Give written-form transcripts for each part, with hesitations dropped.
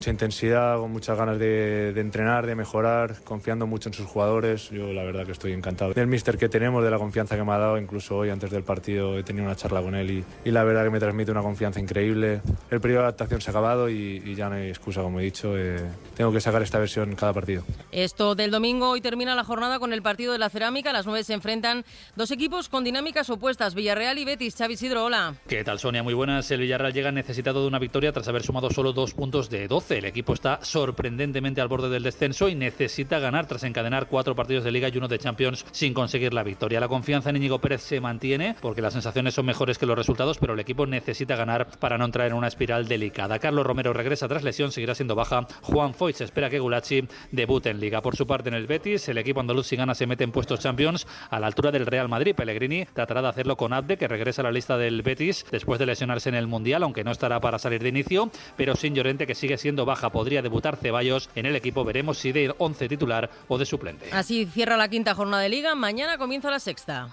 Mucha intensidad, con muchas ganas de entrenar, de mejorar, confiando mucho en sus jugadores. Yo la verdad que estoy encantado del míster que tenemos, de la confianza que me ha dado. Incluso hoy antes del partido he tenido una charla con él y la verdad que me transmite una confianza increíble. El periodo de adaptación se ha acabado y ya no hay excusa, como he dicho. Tengo que sacar esta versión en cada partido. Esto del domingo, hoy termina la jornada con el partido de la Cerámica. A las 9 se enfrentan dos equipos con dinámicas opuestas, Villarreal y Betis. Xavi Isidro, hola. ¿Qué tal, Sonia? Muy buenas. El Villarreal llega necesitado de una victoria tras haber sumado solo 2 puntos de 12. El equipo está sorprendentemente al borde del descenso y necesita ganar tras encadenar 4 partidos de Liga y 1 de Champions sin conseguir la victoria. La confianza en Íñigo Pérez se mantiene porque las sensaciones son mejores que los resultados, pero el equipo necesita ganar para no entrar en una espiral delicada. Carlos Romero regresa tras lesión, seguirá siendo baja. Juan Foyt se espera que Gulacsi debute en Liga. Por su parte, en el Betis, el equipo andaluz, si gana, se mete en puestos Champions a la altura del Real Madrid. Pellegrini tratará de hacerlo con Abde, que regresa a la lista del Betis después de lesionarse en el Mundial, aunque no estará para salir de inicio, pero sin Llorente, que sigue siendo baja. Podría debutar Ceballos en el equipo. Veremos si de 11 titular o de suplente. Así cierra la quinta jornada de Liga. Mañana comienza la sexta.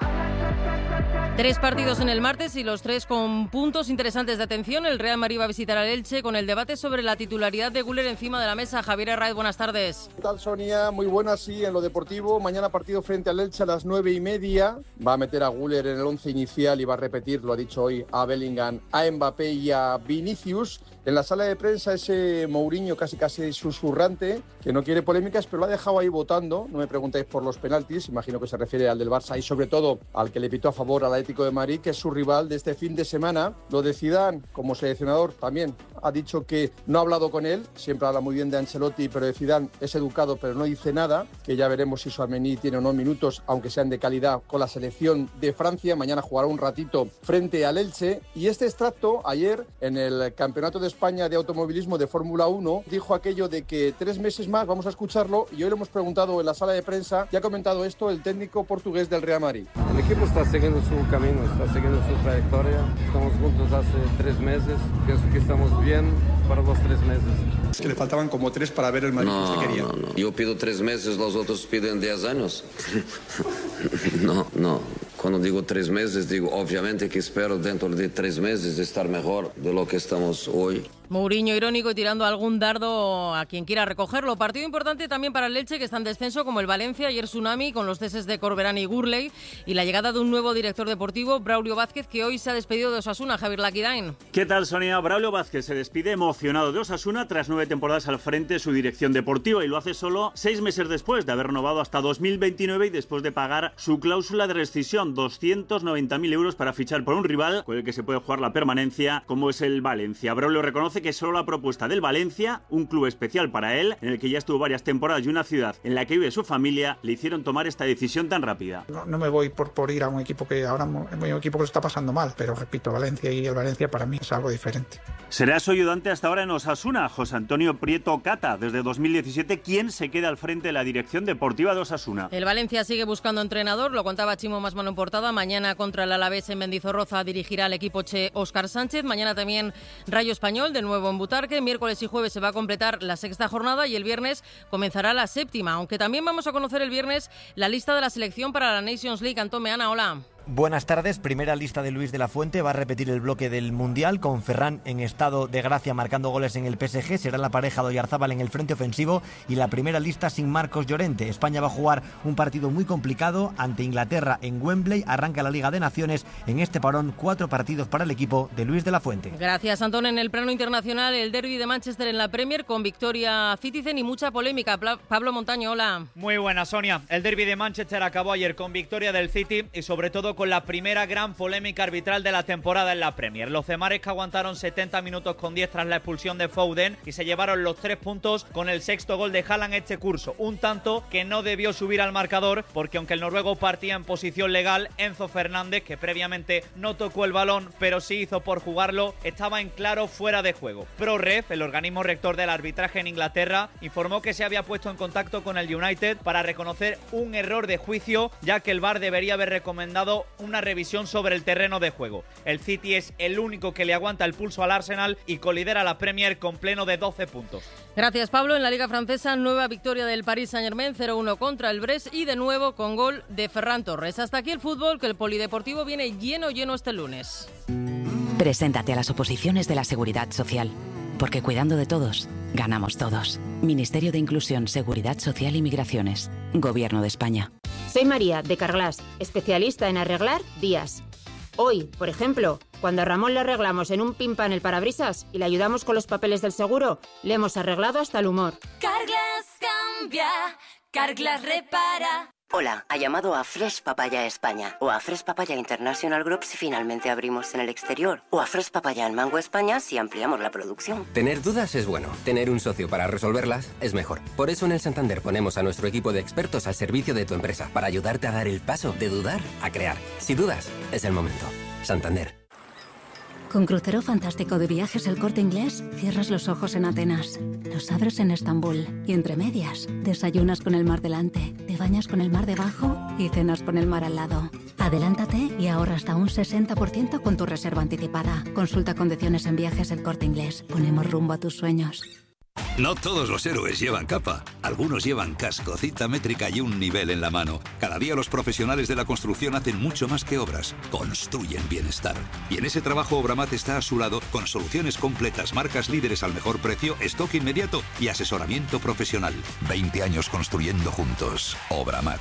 3 partidos en el martes y los 3 con puntos interesantes de atención. El Real Madrid va a visitar al Elche con el debate sobre la titularidad de Güler encima de la mesa. Javier Herraiz, buenas tardes. ¿Qué tal, Sonia? Muy buenas, sí, en lo deportivo. Mañana partido frente al Elche a las 9:30. Va a meter a Güler en el 11 inicial y va a repetir, lo ha dicho hoy, a Bellingham, a Mbappé y a Vinicius. En la sala de prensa ese Mourinho casi susurrante, que no quiere polémicas, pero lo ha dejado ahí votando. No me preguntéis por los penaltis, imagino que se refiere al del Barça y sobre todo al que le pitó a favor al Atlético de Madrid, que es su rival de este fin de semana. Lo de Zidane, como seleccionador, también ha dicho que no ha hablado con él. Siempre habla muy bien de Ancelotti, pero de Zidane es educado, pero no dice nada. Que ya veremos si Tchouaméni tiene o no minutos, aunque sean de calidad, con la selección de Francia. Mañana jugará un ratito frente al Elche. Y este extracto, ayer, en el Campeonato de España de Automovilismo de Fórmula 1, dijo aquello de que 3 meses más, vamos a escucharlo, y hoy lo hemos preguntado en la sala de prensa, y ha comentado esto el técnico portugués del Real Madrid. El equipo está siguiendo su camino, está siguiendo su trayectoria. Estamos juntos hace 3 meses, pienso que estamos bien para los 3 meses. Es que le faltaban como 3 para ver el Madrid que usted quería. No. Yo pido 3 meses, los otros piden 10 años. No. Cuando digo 3 meses, digo obviamente que espero dentro de 3 meses estar mejor de lo que estamos hoy. Mourinho irónico y tirando algún dardo a quien quiera recogerlo. Partido importante también para el Elche, que está en descenso, como el Valencia. Ayer tsunami con los ceses de Corberán y Gurley y la llegada de un nuevo director deportivo, Braulio Vázquez, que hoy se ha despedido de Osasuna. Javier Laquidain. ¿Qué tal, Sonia? Braulio Vázquez se despide emocionado de Osasuna tras 9 temporadas al frente de su dirección deportiva, y lo hace solo 6 meses después de haber renovado hasta 2029 y después de pagar su cláusula de rescisión, 290.000 euros para fichar por un rival con el que se puede jugar la permanencia, como es el Valencia. Braulio reconoce que solo la propuesta del Valencia, un club especial para él, en el que ya estuvo varias temporadas y una ciudad en la que vive su familia, le hicieron tomar esta decisión tan rápida. No me voy por ir a un equipo que ahora es un equipo que lo está pasando mal, pero repito, Valencia y el Valencia para mí es algo diferente. Será su ayudante hasta ahora en Osasuna, José Antonio Prieto Cata, desde 2017, quien se queda al frente de la dirección deportiva de Osasuna. El Valencia sigue buscando entrenador, lo contaba Chimo Masmano en portada. Mañana contra el Alavés en Mendizorroza dirigirá al equipo che Óscar Sánchez. Mañana también Rayo Español, de nuevo en Butarque. Miércoles y jueves se va a completar la 6ª jornada y el viernes comenzará la 7ª. Aunque también vamos a conocer el viernes la lista de la selección para la Nations League. Antón Meana, hola. Buenas tardes. Primera lista de Luis de la Fuente. Va a repetir el bloque del Mundial con Ferran en estado de gracia marcando goles en el PSG. Será la pareja de Oyarzábal en el frente ofensivo y la primera lista sin Marcos Llorente. España va a jugar un partido muy complicado ante Inglaterra en Wembley. Arranca la Liga de Naciones. En este parón 4 partidos para el equipo de Luis de la Fuente. Gracias, Antón. En el plano internacional, el derbi de Manchester en la Premier con victoria Citizen y mucha polémica. Pablo Montaño, hola. Muy buena, Sonia. El derbi de Manchester acabó ayer con victoria del City y sobre todo con la primera gran polémica arbitral de la temporada en la Premier. Los cemares que aguantaron 70 minutos con 10 tras la expulsión de Foden y se llevaron los 3 puntos con el 6º gol de Haaland este curso. Un tanto que no debió subir al marcador porque aunque el noruego partía en posición legal, Enzo Fernández, que previamente no tocó el balón pero sí hizo por jugarlo, estaba en claro fuera de juego. ProRef, el organismo rector del arbitraje en Inglaterra, informó que se había puesto en contacto con el United para reconocer un error de juicio, ya que el VAR debería haber recomendado una revisión sobre el terreno de juego. El City es el único que le aguanta el pulso al Arsenal y colidera la Premier con pleno de 12 puntos. Gracias, Pablo. En la Liga Francesa, nueva victoria del Paris Saint-Germain, 0-1 contra el Brest y de nuevo con gol de Ferran Torres. Hasta aquí el fútbol, que el polideportivo viene lleno este lunes. Preséntate a las oposiciones de la Seguridad Social. Porque cuidando de todos, ganamos todos. Ministerio de Inclusión, Seguridad Social y Migraciones. Gobierno de España. Soy María, de Carglass, especialista en arreglar días. Hoy, por ejemplo, cuando a Ramón le arreglamos en un pimpan el parabrisas y le ayudamos con los papeles del seguro, le hemos arreglado hasta el humor. Carglass cambia, Carglass repara. Hola, ha llamado a Fresh Papaya España o a Fresh Papaya International Group si finalmente abrimos en el exterior o a Fresh Papaya en Mango España si ampliamos la producción. Tener dudas es bueno, tener un socio para resolverlas es mejor. Por eso en el Santander ponemos a nuestro equipo de expertos al servicio de tu empresa para ayudarte a dar el paso de dudar a crear. Si dudas, es el momento. Santander. Con Crucero Fantástico de Viajes El Corte Inglés, cierras los ojos en Atenas, los abres en Estambul y entre medias, desayunas con el mar delante, te bañas con el mar debajo y cenas con el mar al lado. Adelántate y ahorra hasta un 60% con tu reserva anticipada. Consulta condiciones en Viajes El Corte Inglés. Ponemos rumbo a tus sueños. No todos los héroes llevan capa. Algunos llevan casco, cita métrica y un nivel en la mano. Cada día los profesionales de la construcción hacen mucho más que obras. Construyen bienestar. Y en ese trabajo Obramat está a su lado con soluciones completas, marcas líderes al mejor precio, stock inmediato y asesoramiento profesional. 20 años construyendo juntos. Obramat.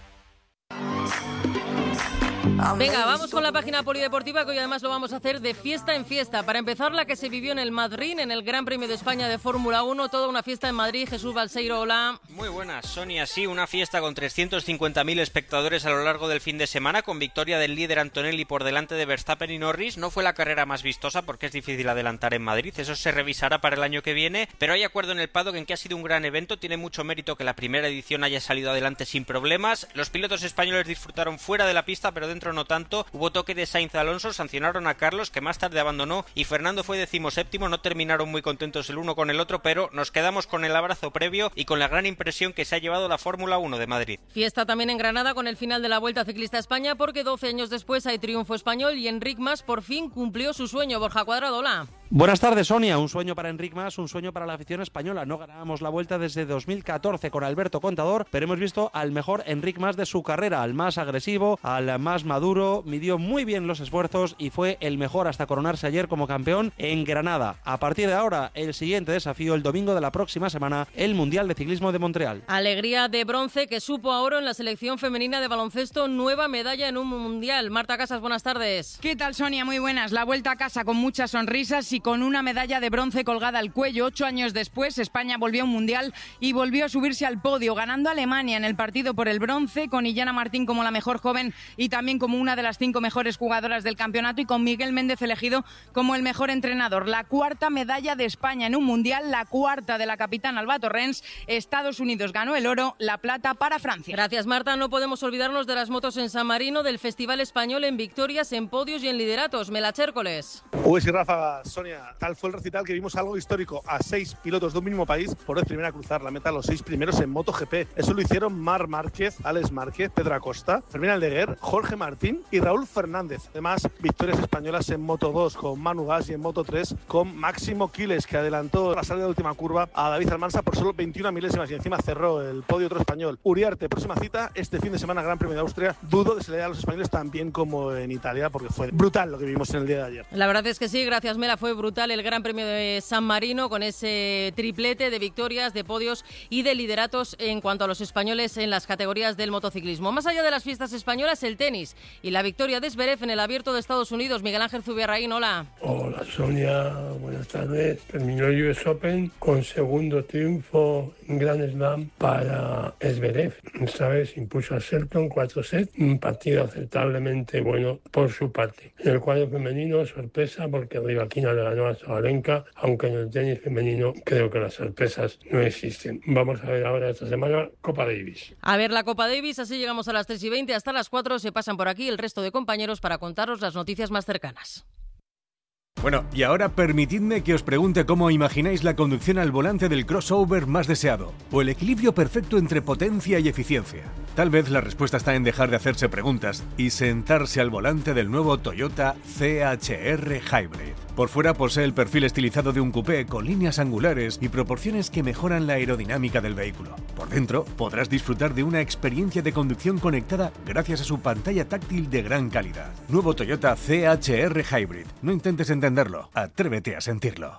Venga, vamos con la página polideportiva, que hoy además lo vamos a hacer de fiesta en fiesta. Para empezar, la que se vivió en el Madrid, en el Gran Premio de España de Fórmula 1, toda una fiesta en Madrid. Jesús Balseiro, hola. Muy buenas, Sonia. Sí, una fiesta con 350.000 espectadores a lo largo del fin de semana, con victoria del líder Antonelli por delante de Verstappen y Norris. No fue la carrera más vistosa porque es difícil adelantar en Madrid, eso se revisará para el año que viene, pero hay acuerdo en el paddock en que ha sido un gran evento. Tiene mucho mérito que la primera edición haya salido adelante sin problemas. Los pilotos españoles disfrutaron fuera de la pista, pero dentro no tanto. Hubo toque de Sainz Alonso, sancionaron a Carlos, que más tarde abandonó, y Fernando fue 17º. No terminaron muy contentos el uno con el otro, pero nos quedamos con el abrazo previo y con la gran impresión que se ha llevado la Fórmula 1 de Madrid. Fiesta también en Granada con el final de la Vuelta Ciclista a España, porque 12 años después hay triunfo español y Enric Mas por fin cumplió su sueño. Borja Cuadrado, hola. Buenas tardes, Sonia. Un sueño para Enric Mas, un sueño para la afición española. No ganábamos la Vuelta desde 2014 con Alberto Contador, pero hemos visto al mejor Enric Mas de su carrera, al más agresivo, al más maduro. Midió muy bien los esfuerzos y fue el mejor hasta coronarse ayer como campeón en Granada. A partir de ahora, el siguiente desafío, el domingo de la próxima semana, el Mundial de Ciclismo de Montreal. Alegría de bronce que supo a oro en la selección femenina de baloncesto, nueva medalla en un Mundial. Marta Casas, buenas tardes. ¿Qué tal, Sonia? Muy buenas. La vuelta a casa con muchas sonrisas y con una medalla de bronce colgada al cuello. 8 años después, España volvió a un Mundial y volvió a subirse al podio, ganando a Alemania en el partido por el bronce, con Illana Martín como la mejor joven y también como una de las 5 mejores jugadoras del campeonato, y con Miguel Méndez elegido como el mejor entrenador. La cuarta medalla de España en un Mundial, la cuarta de la capitana Alba Torrens. Estados Unidos ganó el oro, la plata para Francia. Gracias, Marta. No podemos olvidarnos de las motos en San Marino, del Festival Español en victorias, en podios y en lideratos. Melache Hércoles. Uy, sí, Rafa, Sonia, tal fue el recital que vimos algo histórico. A 6 pilotos de un mismo país por vez primera a cruzar la meta, los 6 primeros en MotoGP. Eso lo hicieron Marc Márquez, Alex Márquez, Pedro Acosta, Fermín Aldeguer, Jorge Martín y Raúl Fernández. Además, victorias españolas en Moto2 con Manu Gas y en Moto3 con Máximo Quiles, que adelantó la salida de última curva a David Almansa por solo 21 milésimas y encima cerró el podio otro español. Uriarte, próxima cita este fin de semana, Gran Premio de Austria. Dudo que se le dé a los españoles tan bien como en Italia, porque fue brutal lo que vimos en el día de ayer. La verdad es que sí, gracias Mela, fue brutal el Gran Premio de San Marino, con ese triplete de victorias, de podios y de lideratos en cuanto a los españoles en las categorías del motociclismo. Más allá de las fiestas españolas, el tenis y la victoria de Zverev en el Abierto de Estados Unidos. Miguel Ángel Zubiarraín, hola. Hola Sonia, buenas tardes. Terminó el US Open con segundo triunfo en Grand Slam para Zverev. Esta vez impuso a Shelton 4 sets, un partido aceptablemente bueno por su parte. En el cuadro femenino, sorpresa porque Rybakina le ganó a Sabalenka, aunque en el tenis femenino creo que las sorpresas no existen. Vamos a ver ahora esta semana Copa Davis. A ver la Copa Davis, así llegamos a las 3:20, hasta las 4 se pasan por aquí el resto de compañeros para contaros las noticias más cercanas. Bueno, y ahora permitidme que os pregunte cómo imagináis la conducción al volante del crossover más deseado, o el equilibrio perfecto entre potencia y eficiencia. Tal vez la respuesta está en dejar de hacerse preguntas y sentarse al volante del nuevo Toyota CHR Hybrid. Por fuera posee el perfil estilizado de un coupé con líneas angulares y proporciones que mejoran la aerodinámica del vehículo. Por dentro podrás disfrutar de una experiencia de conducción conectada gracias a su pantalla táctil de gran calidad. Nuevo Toyota CHR Hybrid. No intentes entenderlo, atrévete a sentirlo.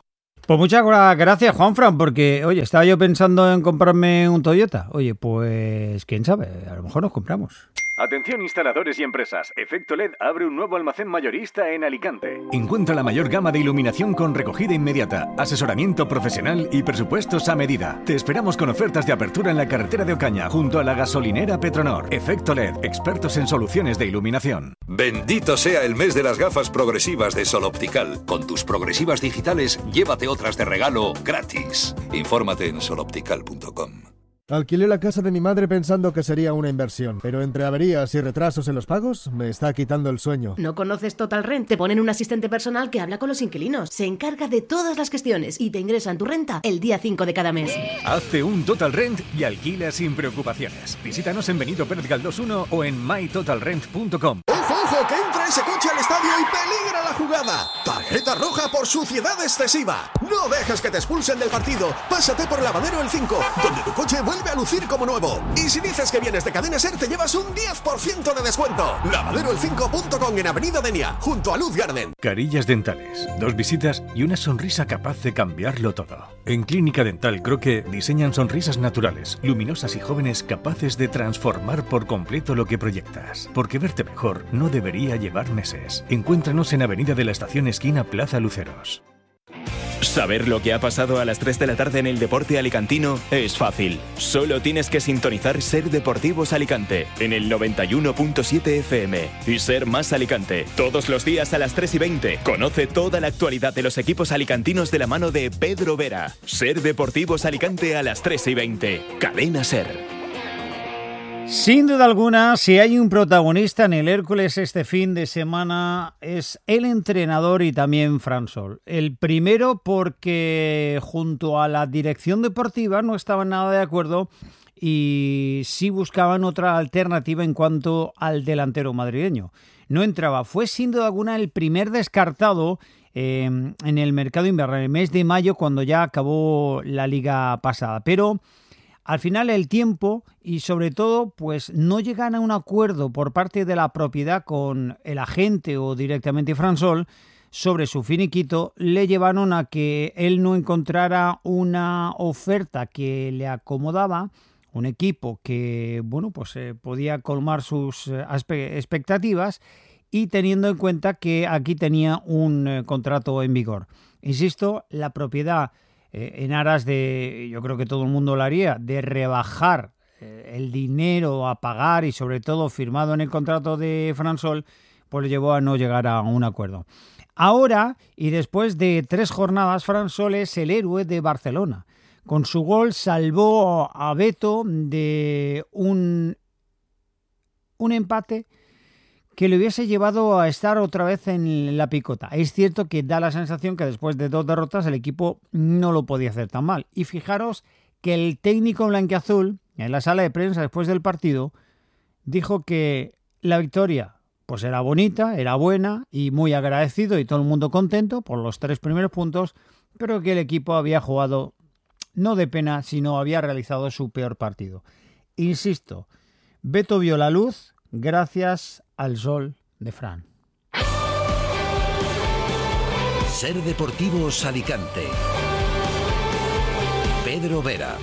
Pues muchas gracias, Juanfran, porque, oye, estaba yo pensando en comprarme un Toyota. Oye, pues, quién sabe, a lo mejor nos compramos. Atención instaladores y empresas, Efecto LED abre un nuevo almacén mayorista en Alicante. Encuentra la mayor gama de iluminación con recogida inmediata, asesoramiento profesional y presupuestos a medida. Te esperamos con ofertas de apertura en la carretera de Ocaña, junto a la gasolinera Petronor. Efecto LED, expertos en soluciones de iluminación. Bendito sea el mes de las gafas progresivas de Sol Optical. Con tus progresivas digitales, llévate otras de regalo gratis. Infórmate en soloptical.com. Alquilé la casa de mi madre pensando que sería una inversión, pero entre averías y retrasos en los pagos me está quitando el sueño. ¿No conoces Total Rent? Te ponen un asistente personal que habla con los inquilinos, se encarga de todas las gestiones y te ingresan tu renta el día 5 de cada mes. Hazte un Total Rent y alquila sin preocupaciones. Visítanos en Benito Pérez Galdós 1 o en mytotalrent.com. ¡Ojo, que entra ese coche al estadio y peligra la jugada! Tarjeta roja por suciedad excesiva. No dejes que te expulsen del partido. Pásate por Lavadero El 5, donde tu coche vuelve a lucir como nuevo. Y si dices que vienes de Cadena Ser, te llevas un 10% de descuento. Lavaderoel5.com en Avenida Denia, junto a Luz Garden. Carillas dentales, 2 visitas y una sonrisa capaz de cambiarlo todo. En Clínica Dental Croque diseñan sonrisas naturales, luminosas y jóvenes capaces de transformar por completo lo que proyectas. Porque verte mejor no debería llevar meses. Encuéntranos en Avenida de la Estación esquina Plaza Luceros. Saber lo que ha pasado a las 3 de la tarde en el deporte alicantino es fácil. Solo tienes que sintonizar Ser Deportivos Alicante en el 91.7 FM y Ser Más Alicante. Todos los días a las 3:20. Conoce toda la actualidad de los equipos alicantinos de la mano de Pedro Vera. Ser Deportivos Alicante a las 3:20. Cadena Ser. Sin duda alguna, si hay un protagonista en el Hércules este fin de semana es el entrenador y también Fran Sol. El primero porque junto a la dirección deportiva no estaban nada de acuerdo y sí buscaban otra alternativa en cuanto al delantero madrileño. No entraba, fue sin duda alguna el primer descartado en el mercado invernal, en el mes de mayo cuando ya acabó la liga pasada, pero al final el tiempo y sobre todo pues no llegan a un acuerdo por parte de la propiedad con el agente o directamente Fran Sol sobre su finiquito, le llevaron a que él no encontrara una oferta que le acomodaba, un equipo que bueno pues podía colmar sus expectativas y teniendo en cuenta que aquí tenía un contrato en vigor. Insisto, la propiedad en aras de, yo creo que todo el mundo lo haría, de rebajar el dinero a pagar y sobre todo firmado en el contrato de Fran Sol, pues le llevó a no llegar a un acuerdo. Ahora, y después de 3 jornadas, Fran Sol es el héroe de Barcelona. Con su gol salvó a Beto de un empate que le hubiese llevado a estar otra vez en la picota. Es cierto que da la sensación que después de 2 derrotas el equipo no lo podía hacer tan mal. Y fijaros que el técnico blanquiazul, en la sala de prensa después del partido, dijo que la victoria pues era bonita, era buena y muy agradecido y todo el mundo contento por los 3 primeros puntos, pero que el equipo había jugado no de pena, sino había realizado su peor partido. Insisto, Beto vio la luz gracias al Sol de Fran. Ser Deportivos Alicante. Pedro Vera.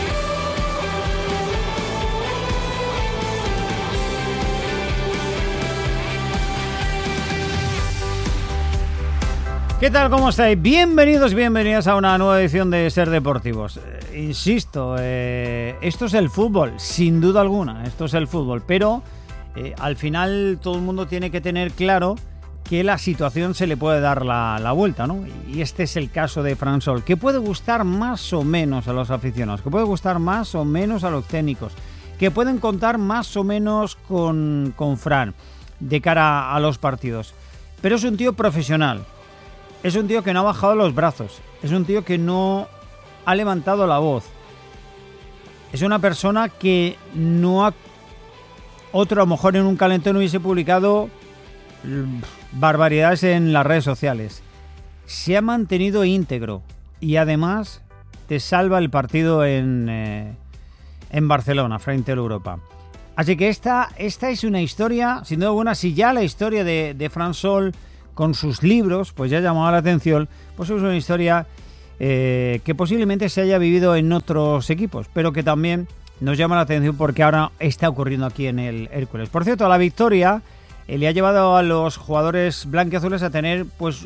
¿Qué tal? ¿Cómo estáis? Bienvenidos, bienvenidas a una nueva edición de Ser Deportivos. Insisto, esto es el fútbol, sin duda alguna, esto es el fútbol, pero al final todo el mundo tiene que tener claro que la situación se le puede dar la vuelta, ¿no? Y este es el caso de Fran Sol, que puede gustar más o menos a los aficionados, que puede gustar más o menos a los técnicos, que pueden contar más o menos con Fran de cara a los partidos. Pero es un tío profesional, es un tío que no ha bajado los brazos, es un tío que no ha levantado la voz, es una persona que no ha... Otro a lo mejor en un calentón hubiese publicado barbaridades en las redes sociales. Se ha mantenido íntegro y además te salva el partido en Barcelona frente a la Europa. Así que esta es una historia, sin duda alguna, si ya la historia de Fran Sol con sus libros pues ya llamaba la atención, pues es una historia que posiblemente se haya vivido en otros equipos, pero que también nos llama la atención porque ahora está ocurriendo aquí en el Hércules. Por cierto, la victoria le ha llevado a los jugadores blanquiazules a tener pues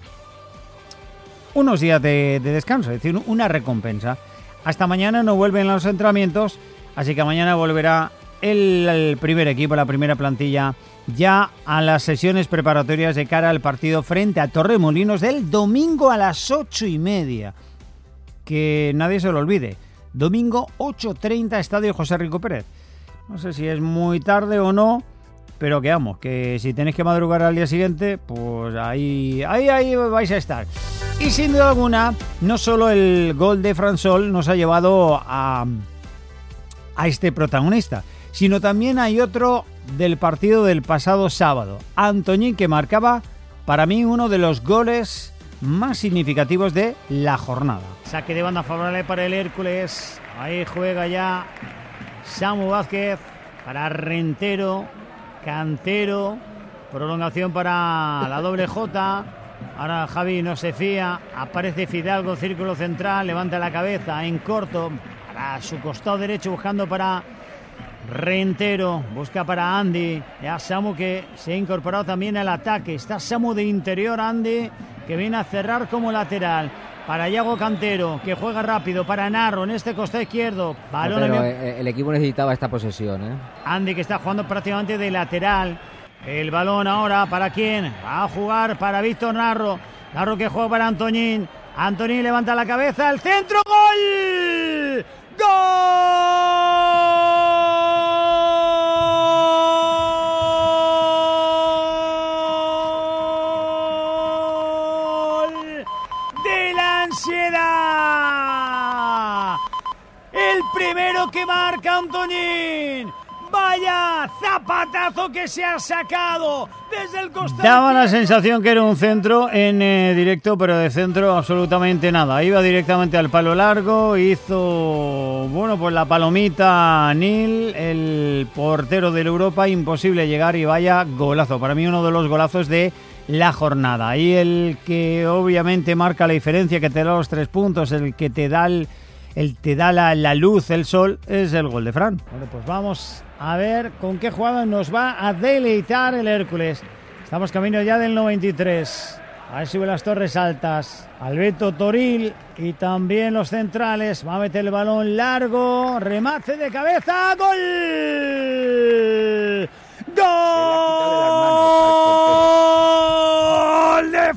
unos días de descanso, es decir, una recompensa. Hasta mañana no vuelven los entrenamientos, así que mañana volverá el primer equipo, la primera plantilla, ya a las sesiones preparatorias de cara al partido frente a Torremolinos del domingo a las 8:30. Que nadie se lo olvide. Domingo 8:30, Estadio José Rico Pérez. No sé si es muy tarde o no, pero que vamos, que si tenéis que madrugar al día siguiente, pues ahí vais a estar. Y sin duda alguna, no solo el gol de Fransol nos ha llevado a este protagonista, sino también hay otro del partido del pasado sábado. Antoñín, que marcaba para mí uno de los goles más significativos de la jornada. Saque de banda favorable para el Hércules. Ahí juega ya Samu Vázquez para Rentero, Cantero, prolongación para la doble J. Ahora Javi no se fía, aparece Fidalgo, círculo central, levanta la cabeza en corto para su costado derecho, buscando para Rentero, busca para Andy, ya Samu, que se ha incorporado también al ataque. Está Samu de interior, Andy, que viene a cerrar como lateral. Para Iago Cantero, que juega rápido, para Narro en este costado izquierdo. Balón pero el equipo necesitaba esta posesión, Andy, que está jugando prácticamente de lateral. El balón ahora, ¿para quién? Va a jugar para Víctor Narro. Narro, que juega para Antoñín. Antoñín levanta la cabeza, el centro, ¡gol! ¡Gol! ¡De la ansiedad! El primero que marca Antoñín. ¡Vaya zapatazo que se ha sacado desde el costado! Daba la sensación que era un centro en directo, pero de centro absolutamente nada. Iba directamente al palo largo, hizo, bueno, pues la palomita a Nil, el portero del Europa, imposible llegar, y vaya golazo. Para mí uno de los golazos de la jornada. Y el que obviamente marca la diferencia, que te da los 3 puntos, el que te da la luz, el sol, es el gol de Fran. Bueno, pues vamos a ver con qué jugada nos va a deleitar el Hércules. Estamos camino ya del 93. Ahí sube las torres altas. Alberto Toril y también los centrales. Va a meter el balón largo. Remate de cabeza. ¡Gol! ¡Gol de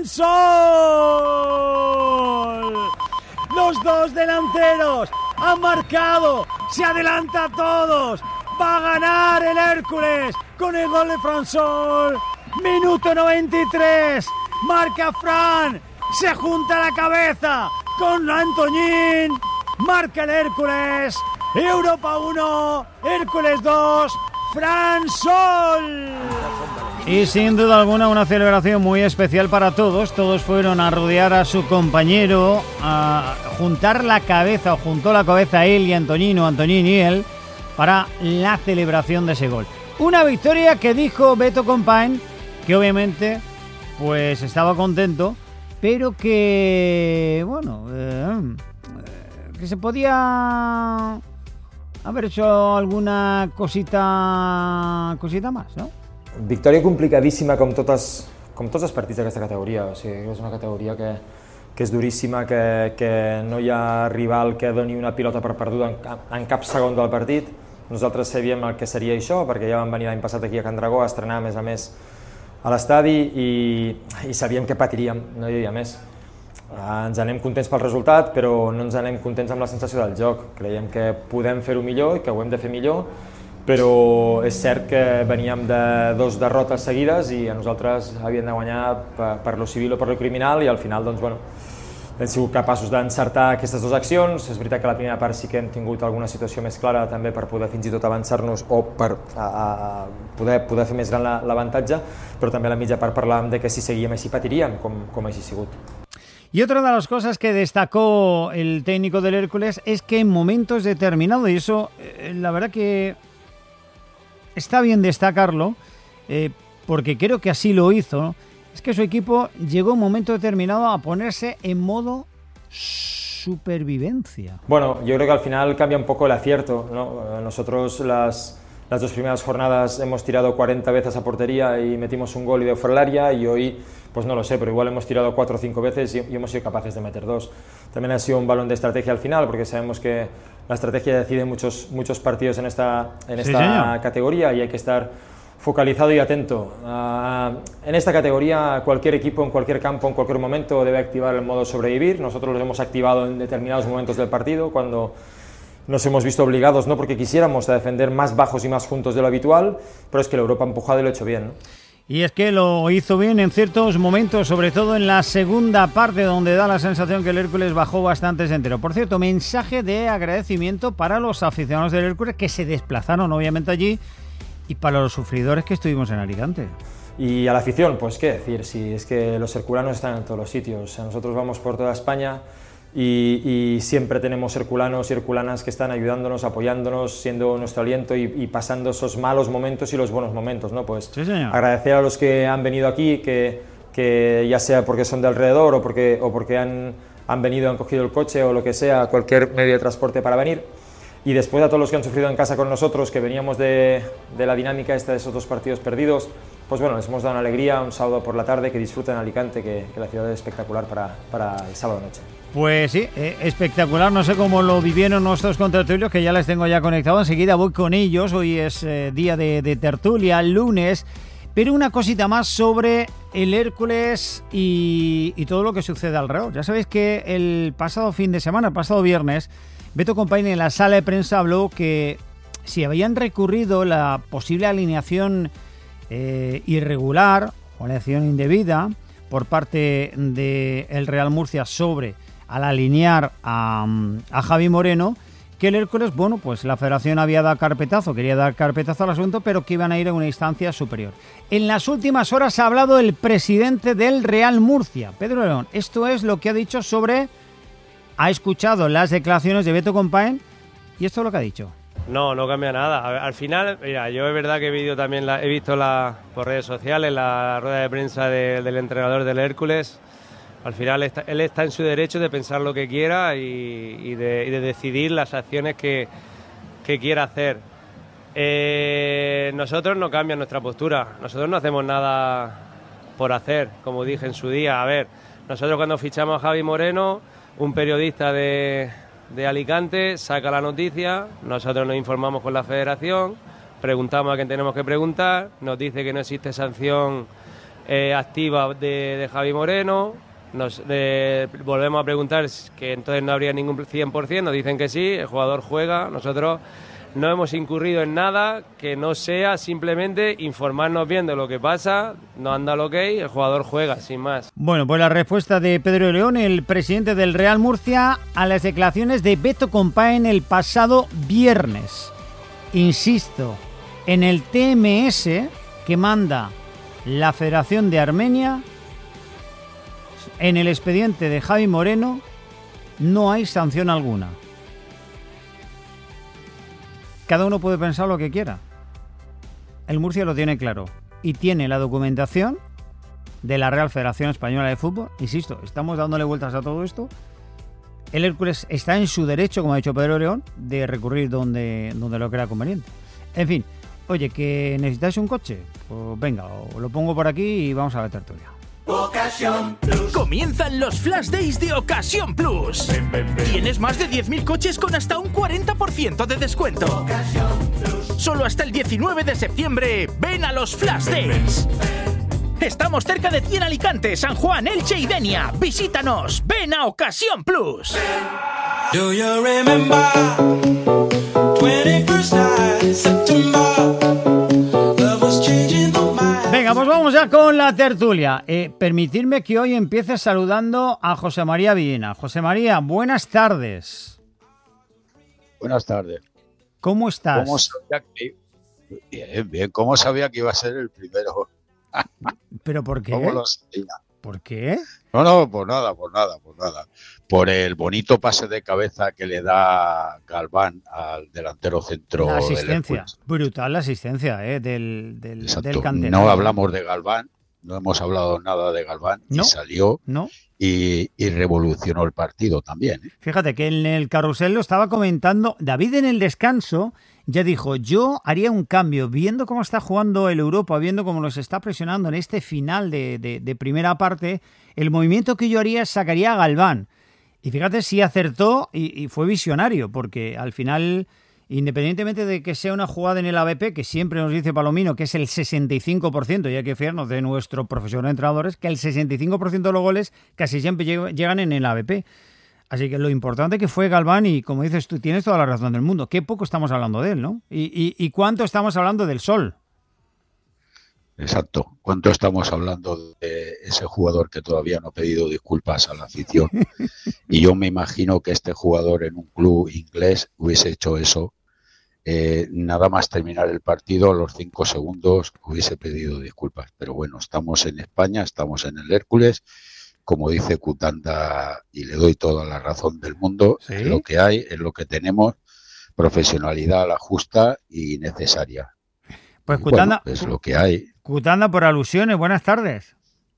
Fransol! Los dos delanteros han marcado. Se adelanta a todos. Va a ganar el Hércules con el gol de Fransol. Minuto 93. Marca Fran. Se junta la cabeza con Antoñín. Marca el Hércules. Europa 1. Hércules 2. Fransol. Y sin duda alguna una celebración muy especial para todos. Todos fueron a rodear a su compañero, a juntar la cabeza, o juntó la cabeza él y Antoñín y él, para la celebración de ese gol. Una victoria que dijo Beto Compain, que obviamente pues estaba contento, pero que, bueno, que se podía haber hecho alguna cosita más, ¿no? Victòria complicadíssima com tots els partits d'aquesta categoria. O sigui, és una categoria que és duríssima, que no hi ha rival que doni una pilota per perduda en cap segon del partit. Nosaltres sabíem el que seria això, perquè ja vam venir l'any passat aquí a Can Dragó a estrenar, a més, a l'estadi, i sabíem que patiríem, no hi havia més. Ens anem contents pel resultat, però no ens anem contents amb la sensació del joc. Creiem que podem fer-ho millor i que ho hem de fer millor, però és cert que veníem de 2 derrotes seguides i a nosaltres havíem de guanyar per lo civil o per lo criminal, i al final, doncs, bueno, hem sigut capaços d'encertar aquestes 2 accions. És veritat que a la primera part sí que hem tingut alguna situació més clara també per poder fins i tot avançar-nos o per poder fer més gran l'avantatge, però també a la mitja part parlàvem de que si seguíem així patiríem, com així ha sigut. Y otra de las cosas que destacó el técnico del Hércules es que en momentos determinados, y eso la verdad que está bien destacarlo, porque creo que así lo hizo, ¿no? Es que su equipo llegó en un momento determinado a ponerse en modo supervivencia. Bueno, yo creo que al final cambia un poco el acierto, ¿no? Nosotros las 2 primeras jornadas hemos tirado 40 veces a portería y metimos un gol y de fuera del área, y hoy, pues no lo sé, pero igual hemos tirado 4 o 5 veces y hemos sido capaces de meter 2. También ha sido un balón de estrategia al final, porque sabemos que la estrategia decide muchos partidos en esta categoría, y hay que estar focalizado y atento. En esta categoría cualquier equipo en cualquier campo en cualquier momento debe activar el modo sobrevivir. Nosotros lo hemos activado en determinados momentos del partido, cuando nos hemos visto obligados, no porque quisiéramos, a defender más bajos y más juntos de lo habitual, pero es que la Europa ha empujado y lo ha hecho bien, ¿no? Y es que lo hizo bien en ciertos momentos, sobre todo en la segunda parte, donde da la sensación que el Hércules bajó bastante entero. Por cierto, mensaje de agradecimiento para los aficionados del Hércules que se desplazaron obviamente allí, y para los sufridores que estuvimos en Alicante. Y a la afición, pues qué decir, si es que los herculanos están en todos los sitios. O sea, nosotros vamos por toda España y siempre tenemos herculanos y herculanas que están ayudándonos, apoyándonos, siendo nuestro aliento y pasando esos malos momentos y los buenos momentos, ¿no? Pues sí, señor. Agradecer a los que han venido aquí, que ya sea porque son de alrededor o porque han venido, han cogido el coche o lo que sea, cualquier medio de transporte para venir. Y después a todos los que han sufrido en casa con nosotros, que veníamos de la dinámica esta de esos 2 partidos perdidos, pues bueno, les hemos dado una alegría un sábado por la tarde, que disfruten Alicante, que la ciudad es espectacular para el sábado noche. Pues sí, espectacular. No sé cómo lo vivieron nuestros contertulios, que ya les tengo ya conectados. Enseguida voy con ellos. Hoy es día de tertulia, lunes. Pero una cosita más sobre el Hércules y todo lo que sucede alrededor. Ya sabéis que el pasado fin de semana, el pasado viernes, Beto Compain en la sala de prensa habló que si habían recurrido la posible alineación irregular o alineación indebida por parte del Real Murcia al alinear a Javi Moreno, que el Hércules, bueno, pues la Federación quería dar carpetazo al asunto, pero que iban a ir a una instancia superior. En las últimas horas ha hablado el presidente del Real Murcia, Pedro León. Esto es lo que ha dicho ha escuchado las declaraciones de Beto Compain y esto es lo que ha dicho. No cambia nada. Al final, mira, yo es verdad que he visto por redes sociales la rueda de prensa del entrenador del Hércules. Al final él está en su derecho de pensar lo que quiera y de decidir las acciones que quiera hacer. Nosotros no cambiamos nuestra postura, nosotros no hacemos nada por hacer, como dije en su día. A ver, nosotros cuando fichamos a Javi Moreno, un periodista de Alicante saca la noticia, nosotros nos informamos con la Federación, preguntamos a quien tenemos que preguntar, nos dice que no existe sanción activa de Javi Moreno, volvemos a preguntar que entonces no habría ningún 100%, nos dicen que sí, el jugador juega, nosotros no hemos incurrido en nada que no sea simplemente informarnos bien de lo que pasa, nos han dado el ok, el jugador juega, sin más. Bueno, pues la respuesta de Pedro León, el presidente del Real Murcia, a las declaraciones de Beto Compain el pasado viernes. Insisto, en el TMS que manda la Federación de Armenia, en el expediente de Javi Moreno no hay sanción alguna. Cada uno puede pensar lo que quiera. El Murcia lo tiene claro y tiene la documentación de la Real Federación Española de Fútbol. Insisto, estamos dándole vueltas a todo esto. El Hércules está en su derecho, como ha dicho Pedro León, de recurrir donde lo crea conveniente. En fin, oye, ¿que necesitáis un coche? Pues venga, os lo pongo por aquí y vamos a la tertulia. Ocasión Plus. Comienzan los Flash Days de Ocasión Plus. Tienes más de 10.000 coches con hasta un 40% de descuento. Ocasión Plus. Solo hasta el 19 de septiembre. Ven a los Flash Days. Estamos cerca de ti en Alicante, San Juan, Elche y Denia. Visítanos. Ven a Ocasión Plus. Do you remember 21st night, September? Venga, pues vamos ya con la tertulia. Permitidme que hoy empiece saludando a José María Villena. José María, buenas tardes. Buenas tardes. ¿Cómo estás? Bien. ¿Cómo sabía que iba a ser el primero? ¿Pero por qué? ¿Cómo lo sabía? ¿Por qué? No, por nada. Por el bonito pase de cabeza que le da Galván al delantero centro. La asistencia, brutal la asistencia del canterano. No hablamos de Galván, no hemos hablado nada de Galván, No, y salió no. y revolucionó el partido también. Fíjate que en el carrusel lo estaba comentando David en el descanso. Ya dijo, yo haría un cambio, viendo cómo está jugando el Europa, viendo cómo nos está presionando en este final de primera parte, el movimiento que yo haría es sacaría a Galván. Y fíjate si acertó y fue visionario, porque al final, independientemente de que sea una jugada en el AVP, que siempre nos dice Palomino que es el 65%, y hay que fiarnos de nuestro profesor de entrenadores, que el 65% de los goles casi siempre llegan en el AVP. Así que lo importante que fue Galván, y como dices tú, tienes toda la razón del mundo. Qué poco estamos hablando de él, ¿no? Y cuánto estamos hablando del Sol. Exacto. ¿Cuánto estamos hablando de ese jugador que todavía no ha pedido disculpas a la afición? Y yo me imagino que este jugador en un club inglés hubiese hecho eso. Nada más terminar el partido, a los 5 segundos hubiese pedido disculpas. Pero bueno, estamos en España, estamos en el Hércules. Como dice Cutanda, y le doy toda la razón del mundo, ¿Sí? es lo que hay, es lo que tenemos, profesionalidad a la justa y necesaria. Pues Y Cutanda, bueno, es lo que hay. Cutanda, por alusiones, buenas tardes.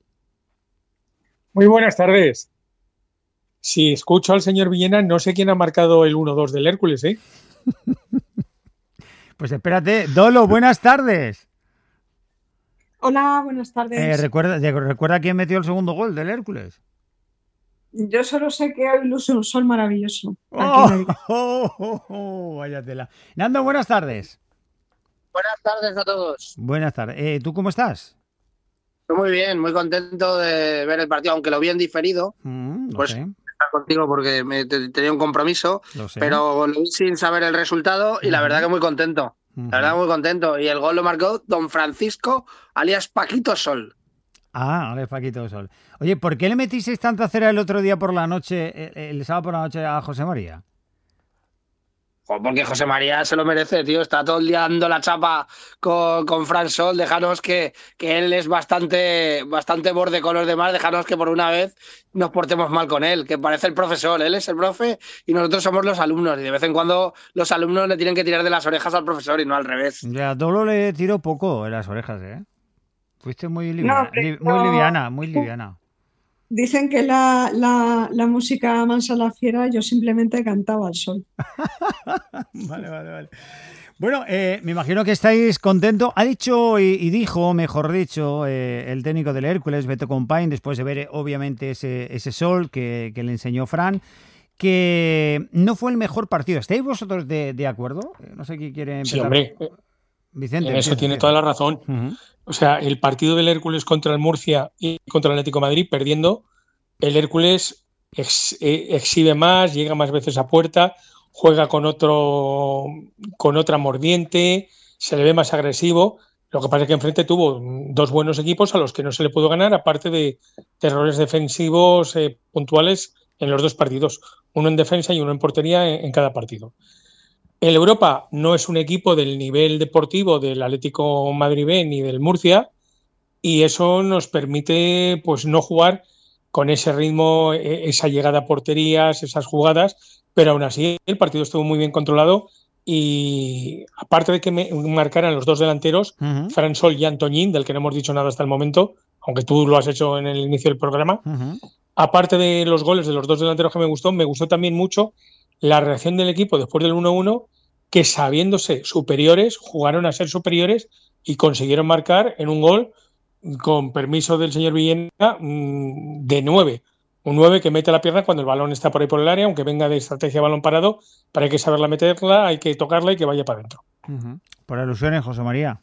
Muy buenas tardes. Si escucho al señor Villena, no sé quién ha marcado el 1-2 del Hércules, ¿eh? Pues espérate, Dolo, buenas tardes. Hola, buenas tardes. ¿Recuerda quién metió el segundo gol del Hércules? Yo solo sé que hoy luce un sol maravilloso. Vaya tela. Nando, buenas tardes. Buenas tardes a todos. Buenas tardes. ¿Tú cómo estás? Muy bien, muy contento de ver el partido, aunque lo vi en diferido. Pues estar contigo porque tenía un compromiso, pero lo vi sin saber el resultado y la verdad que muy contento. La verdad muy contento. Y el gol lo marcó Don Francisco, alias Paquito Sol. Ah, alias Paquito Sol. Oye, ¿por qué le metisteis tanta cera el otro día por la noche, el sábado por la noche a José María? Porque José María se lo merece, tío. Está todo el día dando la chapa con Fran Sol. Déjanos que él es bastante borde con los demás. Déjanos que por una vez nos portemos mal con él, que parece el profesor. Él es el profe y nosotros somos los alumnos. Y de vez en cuando los alumnos le tienen que tirar de las orejas al profesor y no al revés. Ya, Dolo le tiró poco en las orejas, ¿eh? Fuiste muy liviana, muy liviana. Dicen que la música mansa la fiera, yo simplemente cantaba al sol. Vale. Bueno, me imagino que estáis contentos. Ha dicho y dijo, mejor dicho, el técnico del Hércules, Beto Compain, después de ver obviamente ese sol que le enseñó Fran, que no fue el mejor partido. ¿Estáis vosotros de acuerdo? No sé quién quiere empezar. Sí, hombre. Vicente. En eso tiene toda la razón. O sea, el partido del Hércules contra el Murcia y contra el Atlético de Madrid, perdiendo, el Hércules exhibe más, llega más veces a puerta, juega con otra mordiente, se le ve más agresivo. Lo que pasa es que enfrente tuvo dos buenos equipos a los que no se le pudo ganar, aparte de errores defensivos puntuales en los dos partidos, uno en defensa y uno en portería en cada partido. El Europa no es un equipo del nivel deportivo del Atlético Madrid B ni del Murcia, y eso nos permite pues no jugar con ese ritmo, esa llegada a porterías, esas jugadas, pero aún así el partido estuvo muy bien controlado y aparte de que marcaran los dos delanteros, Fran Sol y Antoñín, del que no hemos dicho nada hasta el momento, aunque tú lo has hecho en el inicio del programa, aparte de los goles de los dos delanteros que me gustó también mucho la reacción del equipo después del 1-1, que sabiéndose superiores, jugaron a ser superiores y consiguieron marcar en un gol, con permiso del señor Villena, de 9. Un 9 que mete la pierna cuando el balón está por ahí por el área, aunque venga de estrategia balón parado, pero hay que saberla meterla, hay que tocarla y que vaya para adentro. Por alusiones, José María.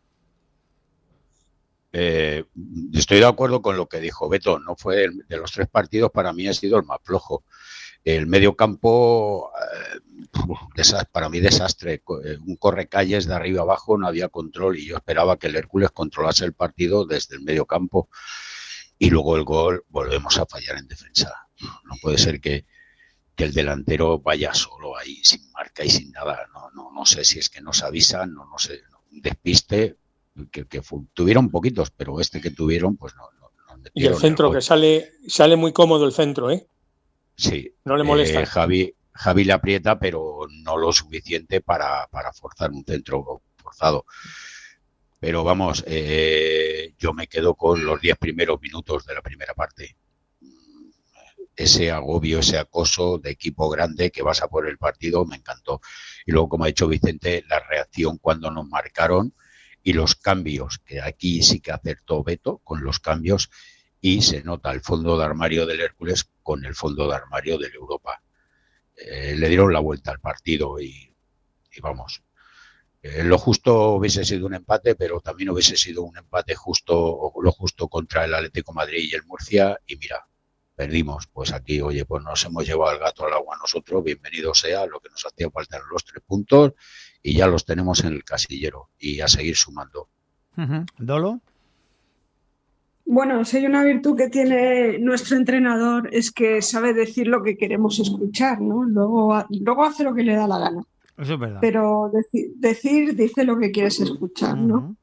Estoy de acuerdo con lo que dijo Beto. No fue de los tres partidos, para mí ha sido el más flojo. El medio campo, para mí desastre. Un correcalles de arriba abajo, no había control y yo esperaba que el Hércules controlase el partido desde el medio campo. Y luego el gol, volvemos a fallar en defensa. No puede ser que el delantero vaya solo ahí, sin marca y sin nada. No sé si es que nos avisan, no sé, un despiste que tuvieron poquitos, pero que tuvieron, pues no. Y el centro, que sale muy cómodo el centro, ¿eh? Sí. No le molesta. Javi le aprieta, pero no lo suficiente para forzar un centro forzado. Pero vamos, yo me quedo con los 10 primeros minutos de la primera parte. Ese agobio, ese acoso de equipo grande que vas a por el partido, me encantó. Y luego, como ha dicho Vicente, la reacción cuando nos marcaron y los cambios, que aquí sí que acertó Beto con los cambios, y se nota el fondo de armario del Hércules con el fondo de armario del Europa. Le dieron la vuelta al partido y vamos. Lo justo hubiese sido un empate, pero también hubiese sido un empate justo, o lo justo contra el Atlético de Madrid y el Murcia, y mira, perdimos. Pues aquí, oye, pues nos hemos llevado el gato al agua nosotros, bienvenido sea, lo que nos hacía falta eran los 3 puntos, y ya los tenemos en el casillero, y a seguir sumando. ¿Dolo? Bueno, si hay una virtud que tiene nuestro entrenador es que sabe decir lo que queremos escuchar, ¿no? Luego hace lo que le da la gana. Eso es verdad. Pero dice lo que quieres escuchar, ¿no?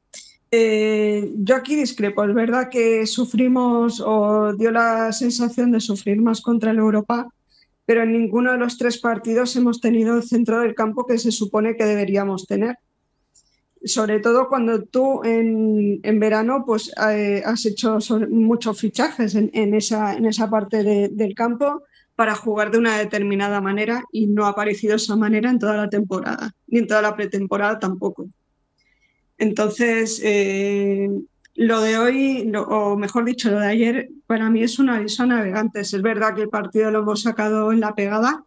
Yo aquí discrepo. Es verdad que sufrimos, o dio la sensación de sufrir más contra el Europa, pero en ninguno de los 3 partidos hemos tenido el centro del campo que se supone que deberíamos tener. Sobre todo cuando tú en verano pues has hecho muchos fichajes en esa parte del campo para jugar de una determinada manera, y no ha aparecido esa manera en toda la temporada, ni en toda la pretemporada tampoco. Entonces, lo de hoy, o mejor dicho, lo de ayer, para mí es un aviso a navegantes. Es verdad que el partido lo hemos sacado en la pegada,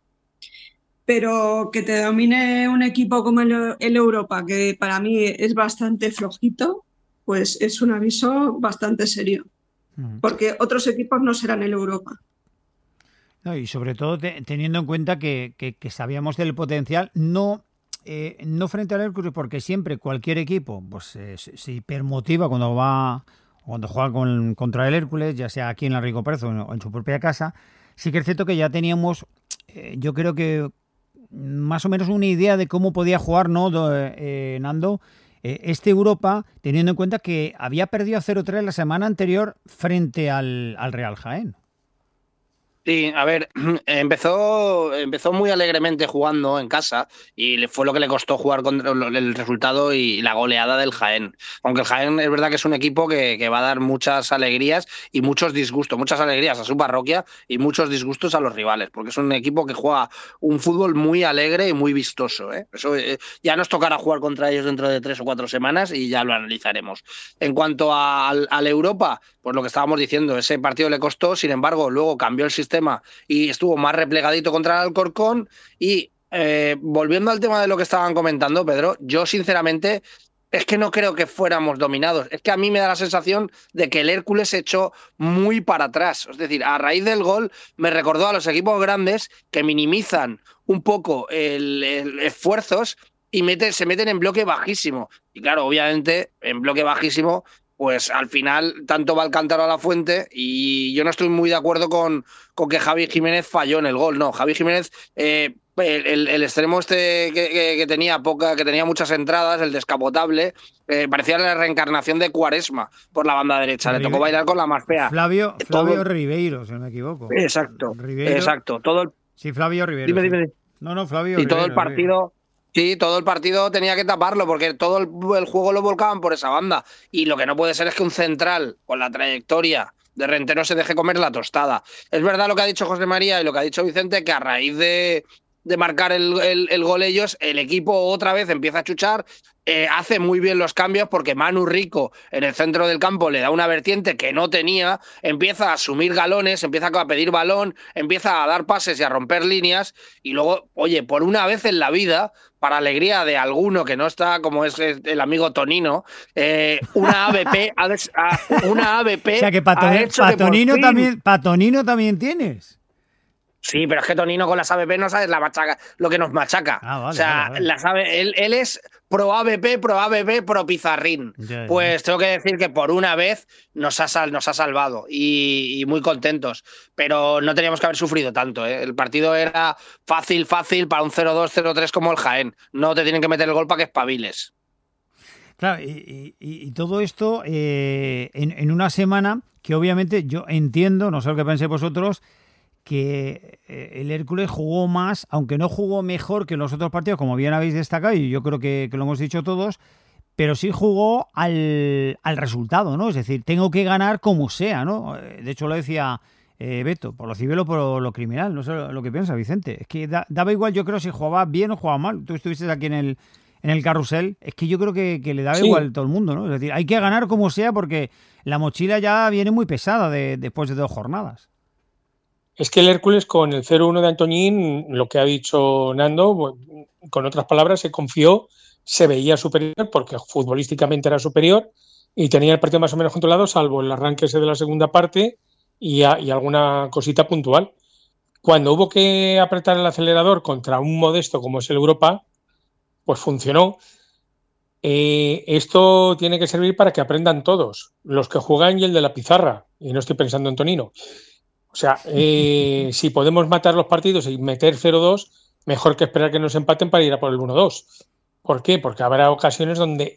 pero que te domine un equipo como el Europa, que para mí es bastante flojito, pues es un aviso bastante serio, porque otros equipos no serán el Europa. No, y sobre todo teniendo en cuenta que sabíamos del potencial, no frente al Hércules, porque siempre cualquier equipo pues se hipermotiva cuando juega contra el Hércules, ya sea aquí en la Rico Pérez o en su propia casa. Sí que es cierto que ya teníamos, yo creo que más o menos una idea de cómo podía jugar, ¿no, Nando? Este Europa, teniendo en cuenta que había perdido a 0-3 la semana anterior frente al Real Jaén. Sí, a ver, empezó muy alegremente jugando en casa y fue lo que le costó jugar contra el resultado y la goleada del Jaén. Aunque el Jaén es verdad que es un equipo que va a dar muchas alegrías y muchos disgustos, muchas alegrías a su parroquia y muchos disgustos a los rivales, porque es un equipo que juega un fútbol muy alegre y muy vistoso, ¿eh? Eso ya nos tocará jugar contra ellos dentro de 3 o 4 semanas y ya lo analizaremos. En cuanto al Europa, pues lo que estábamos diciendo, ese partido le costó, sin embargo, luego cambió el sistema y estuvo más replegadito contra el Alcorcón. Y volviendo al tema de lo que estaban comentando, Pedro, yo sinceramente es que no creo que fuéramos dominados. Es que a mí me da la sensación de que el Hércules se echó muy para atrás. Es decir, a raíz del gol me recordó a los equipos grandes que minimizan un poco el esfuerzos y se meten en bloque bajísimo. Y claro, obviamente, en bloque bajísimo, pues al final tanto va el cántaro a la fuente, y yo no estoy muy de acuerdo con que Javi Jiménez falló en el gol. No, Javi Jiménez, el extremo que tenía muchas entradas, el descapotable, parecía la reencarnación de Quaresma por la banda derecha. Le tocó bailar con la más fea. Flavio Ribeiro, si no me equivoco. Exacto, Ribeiro, exacto. Sí, Flavio Ribeiro. Dime. No, Flavio y Ribeiro. Todo el partido... Sí, todo el partido tenía que taparlo porque todo el juego lo volcaban por esa banda. Y lo que no puede ser es que un central con la trayectoria de Rentero se deje comer la tostada. Es verdad lo que ha dicho José María y lo que ha dicho Vicente, que a raíz de marcar el gol ellos, el equipo otra vez empieza a chuchar, hace muy bien los cambios porque Manu Rico en el centro del campo le da una vertiente que no tenía, empieza a asumir galones, empieza a pedir balón, empieza a dar pases y a romper líneas, y luego, oye, por una vez en la vida, para alegría de alguno que no está, como es el amigo Tonino, una ABP o sea que para Tonino también tienes. Sí, pero es que Tonino con las ABP no sabes lo que nos machaca. Vale, o sea, vale. Él es pro ABP, pro Pizarrín. Ya. Pues tengo que decir que por una vez nos ha salvado y muy contentos. Pero no teníamos que haber sufrido tanto, ¿eh? El partido era fácil para un 0-2, 0-3 como el Jaén. No te tienen que meter el gol para que espabiles. Claro, y todo esto en una semana que obviamente yo entiendo, no sé lo que penséis vosotros, que el Hércules jugó más, aunque no jugó mejor que los otros partidos, como bien habéis destacado, y yo creo que lo hemos dicho todos, pero sí jugó al resultado, ¿no? Es decir, tengo que ganar como sea, ¿no? De hecho, lo decía Beto, por lo civil o por lo criminal, no sé lo que piensa Vicente. Es que daba igual, yo creo, si jugaba bien o jugaba mal. Tú estuviste aquí en el carrusel, es que yo creo que le daba igual a todo el mundo, ¿no? Es decir, hay que ganar como sea porque la mochila ya viene muy pesada después de 2 jornadas. Es que el Hércules con el 0-1 de Antoñín, lo que ha dicho Nando, con otras palabras, se confió, se veía superior porque futbolísticamente era superior y tenía el partido más o menos controlado, salvo el arranque ese de la segunda parte y alguna cosita puntual. Cuando hubo que apretar el acelerador contra un modesto como es el Europa, pues funcionó. Esto tiene que servir para que aprendan todos, los que juegan y el de la pizarra, y no estoy pensando en Tonino. O sea, si podemos matar los partidos y meter 0-2, mejor que esperar que nos empaten para ir a por el 1-2. ¿Por qué? Porque habrá ocasiones donde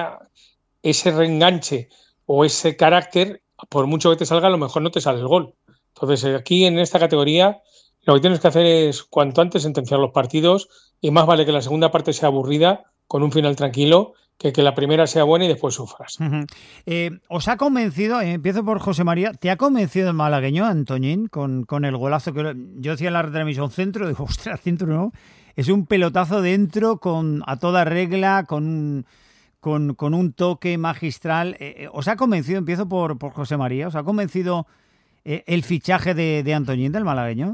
ese reenganche o ese carácter, por mucho que te salga, a lo mejor no te sale el gol. Entonces, aquí en esta categoría, lo que tienes que hacer es cuanto antes sentenciar los partidos, y más vale que la segunda parte sea aburrida, con un final tranquilo, que la primera sea buena y después sufras. ¿Os ha convencido, empiezo por José María, ¿te ha convencido el malagueño Antoñín con el golazo que yo decía en la retransmisión centro? Digo, ostras, centro no, es un pelotazo dentro a toda regla, con un toque magistral. ¿Os ha convencido, empiezo por José María, os ha convencido el fichaje de Antoñín, del malagueño?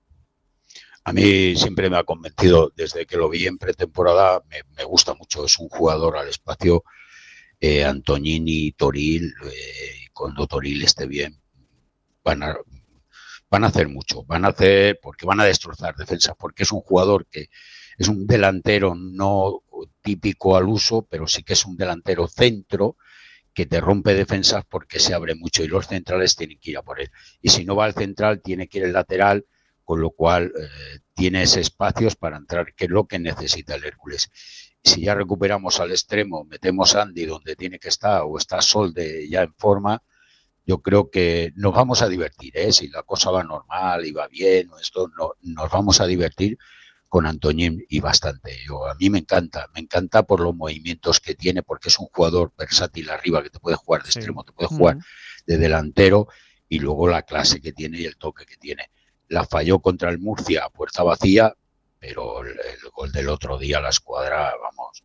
A mí siempre me ha convencido, desde que lo vi en pretemporada, me gusta mucho, es un jugador al espacio. Antoñín y Toril, cuando Toril esté bien, van a hacer mucho, porque van a destrozar defensas, porque es un jugador que es un delantero no típico al uso, pero sí que es un delantero centro que te rompe defensas porque se abre mucho y los centrales tienen que ir a por él. Y si no va al central, tiene que ir al lateral, con lo cual tienes espacios para entrar, que es lo que necesita el Hércules. Si ya recuperamos al extremo, metemos a Andy donde tiene que estar, o está Solde ya en forma, yo creo que nos vamos a divertir, si la cosa va normal y va bien, nos vamos a divertir con Antoñín y bastante. A mí me encanta por los movimientos que tiene, porque es un jugador versátil arriba, que te puede jugar de extremo, te puede jugar de delantero, y luego la clase que tiene y el toque que tiene. La falló contra el Murcia a puerta vacía, pero el gol del otro día, la escuadra, vamos,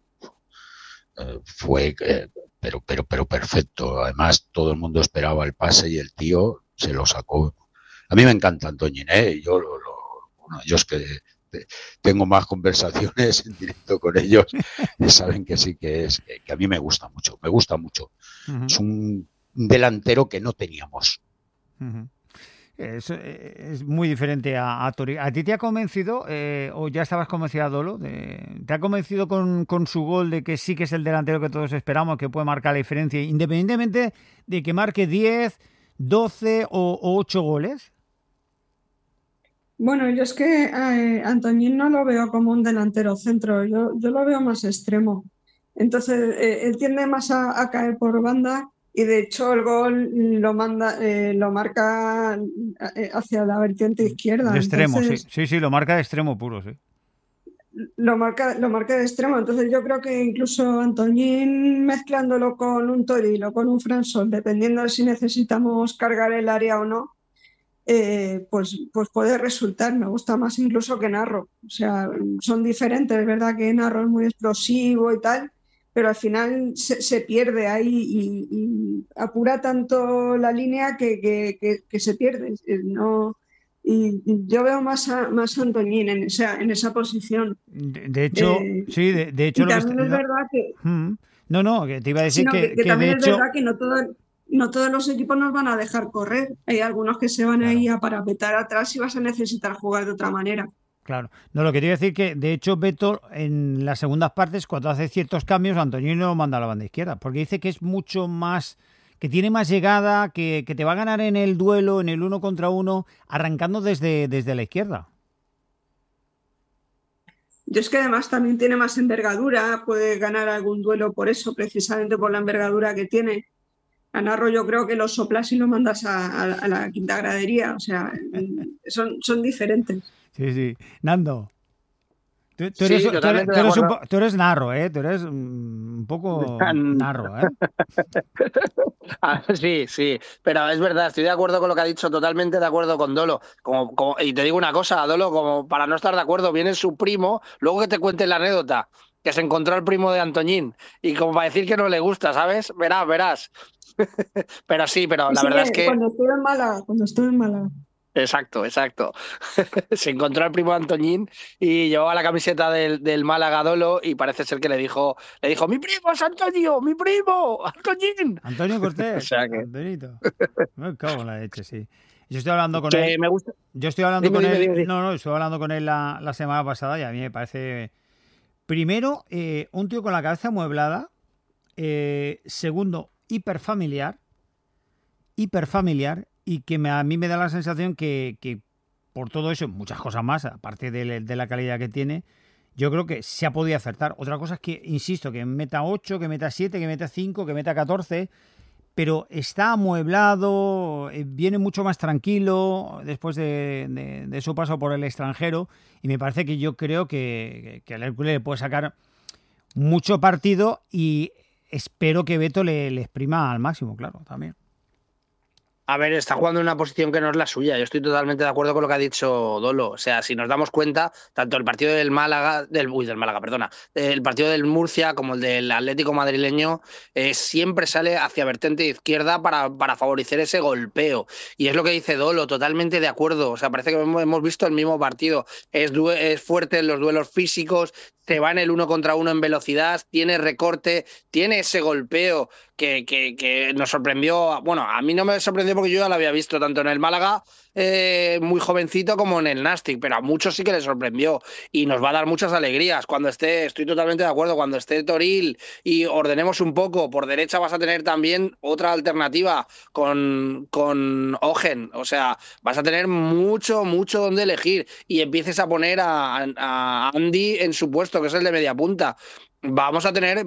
fue pero perfecto. Además, todo el mundo esperaba el pase y el tío se lo sacó. A mí me encanta Antoñín, yo es que tengo más conversaciones en directo con ellos y saben que sí que a mí me gusta mucho. Uh-huh. Es un delantero que no teníamos. Uh-huh. Es muy diferente a Tori. ¿A ti te ha convencido, o ya estabas convencido, Dolo? ¿Te ha convencido con su gol de que sí que es el delantero que todos esperamos, que puede marcar la diferencia, independientemente de que marque 10, 12 o 8 goles? Bueno, yo es que Antoñín no lo veo como un delantero centro, yo lo veo más extremo. Entonces, él tiende más a caer por banda. Y de hecho el gol lo marca hacia la vertiente izquierda. De extremo, entonces, sí, lo marca de extremo puro, sí. Lo marca de extremo. Entonces yo creo que incluso Antoñín, mezclándolo con un Toril o con un Fransol, dependiendo de si necesitamos cargar el área o no, pues puede resultar. Me gusta más incluso que Narro. O sea, son diferentes, es verdad que Narro es muy explosivo y tal, pero al final se pierde ahí y apura tanto la línea que se pierde. Y yo veo más a Antoñín en esa posición. De hecho, sí, de hecho... Y también es verdad que... No, que te iba a decir que también de es hecho... verdad que no todos los equipos nos van a dejar correr. Hay algunos que se van ahí a parapetar atrás y vas a necesitar jugar de otra manera. Claro. No, lo que te iba a decir que, de hecho, Beto, en las segundas partes, cuando hace ciertos cambios, Antoñín lo manda a la banda izquierda, porque dice que es mucho más, que tiene más llegada, que te va a ganar en el duelo, en el 1 contra 1, arrancando desde la izquierda. Yo es que además también tiene más envergadura, puede ganar algún duelo por eso, precisamente por la envergadura que tiene. A Narro yo creo que lo soplas y lo mandas a la quinta gradería, o sea, son diferentes. Sí. Nando. Tú eres narro, ¿eh? Tú eres un poco narro, ¿eh? Sí, pero es verdad, estoy de acuerdo con lo que ha dicho, totalmente de acuerdo con Dolo. Y te digo una cosa, Dolo, como para no estar de acuerdo, viene su primo, luego que te cuente la anécdota, que se encontró el primo de Antoñín, y como para decir que no le gusta, ¿sabes? Verás. Pero sí, pero la verdad es que... Cuando estuve en Málaga. Exacto. Se encontró al primo de Antoñín y llevaba la camiseta del Málaga Dolo y parece ser que le dijo, mi primo es Antonio, mi primo, Antoñín. Antonio Cortés. O sea que... Antonito. Me cago en la leche, sí. Yo estoy hablando con él. Me gusta. Yo estoy hablando con él. Dime. No, estoy hablando con él la semana pasada y a mí me parece... Primero, un tío con la cabeza amueblada. Segundo, hiperfamiliar. Y que a mí me da la sensación que por todo eso, muchas cosas más, aparte de la calidad que tiene, yo creo que se ha podido acertar. Otra cosa es que, insisto, que meta 8, que meta 7, que meta 5, que meta 14, pero está amueblado, viene mucho más tranquilo después de su paso por el extranjero, y me parece que yo creo que al Hércules le puede sacar mucho partido y espero que Beto le exprima al máximo, claro, también. A ver, está jugando en una posición que no es la suya. Yo estoy totalmente de acuerdo con lo que ha dicho Dolo. O sea, si nos damos cuenta, tanto el partido del partido del Murcia como el del Atlético madrileño, siempre sale hacia vertiente izquierda para favorecer ese golpeo. Y es lo que dice Dolo, totalmente de acuerdo. O sea, parece que hemos visto el mismo partido. Es fuerte en los duelos físicos, se va en el 1 contra 1 en velocidad, tiene recorte, tiene ese golpeo que nos sorprendió. Bueno, a mí no me sorprendió porque yo ya lo había visto tanto en el Málaga muy jovencito como en el Nastic, pero a muchos sí que les sorprendió y nos va a dar muchas alegrías. Estoy totalmente de acuerdo, cuando esté Toril y ordenemos un poco, por derecha vas a tener también otra alternativa con Ogen, o sea, vas a tener mucho donde elegir y empieces a poner a Andy en su puesto, que es el de media punta. Vamos a tener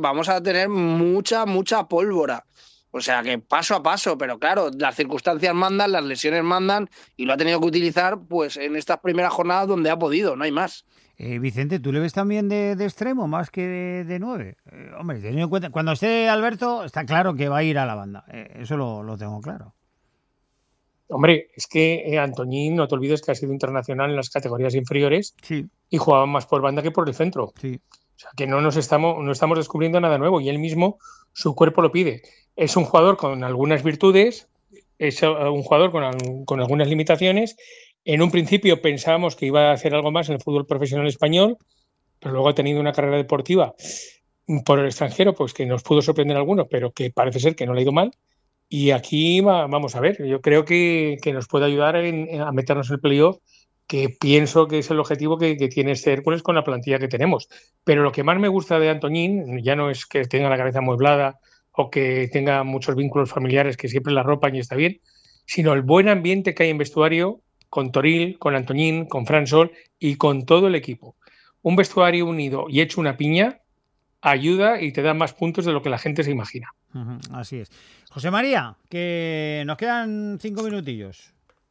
mucha pólvora. O sea que paso a paso, pero claro, las circunstancias mandan, las lesiones mandan y lo ha tenido que utilizar pues en estas primeras jornadas donde ha podido, no hay más. Vicente, ¿tú le ves también de extremo más que de 9? Hombre, teniendo en cuenta, cuando esté Alberto, está claro que va a ir a la banda. Eso lo tengo claro. Hombre, es que Antoñín, no te olvides que ha sido internacional en las categorías inferiores, sí, y jugaba más por banda que por el centro. Sí. O sea, que no estamos descubriendo nada nuevo y él mismo, su cuerpo lo pide. Es un jugador con algunas virtudes, es un jugador con algunas limitaciones. En un principio pensábamos que iba a hacer algo más en el fútbol profesional español, pero luego ha tenido una carrera deportiva por el extranjero, pues que nos pudo sorprender a algunos, pero que parece ser que no le ha ido mal. Y aquí vamos a ver, yo creo que nos puede ayudar a meternos en el playoff, que pienso que es el objetivo que tiene este Hércules con la plantilla que tenemos. Pero lo que más me gusta de Antoñín ya no es que tenga la cabeza amueblada o que tenga muchos vínculos familiares que siempre la ropan y está bien, sino el buen ambiente que hay en vestuario con Toril, con Antoñín, con Fransol y con todo el equipo. Un vestuario unido y hecho una piña ayuda y te da más puntos de lo que la gente se imagina. Así es. José María, que nos quedan 5 minutillos.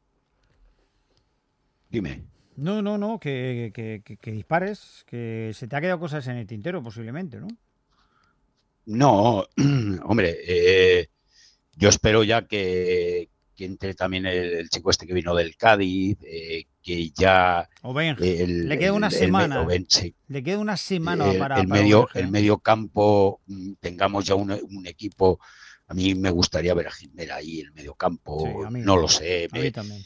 Dime. No, que dispares, que se te ha quedado cosas en el tintero posiblemente, ¿no? No, hombre, yo espero ya que entre también el chico este que vino del Cádiz, que ya... le queda una semana. Sí. Le queda una semana para el medio campo, tengamos ya un equipo. A mí me gustaría ver a Gilmer ahí, el medio campo, sí, no lo sé. A mí también.